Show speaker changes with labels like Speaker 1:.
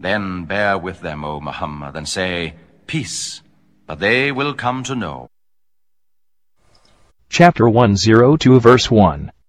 Speaker 1: Then bear with them, O Muhammad, and say, Peace, but they will come to know.
Speaker 2: Chapter 102 verse 1.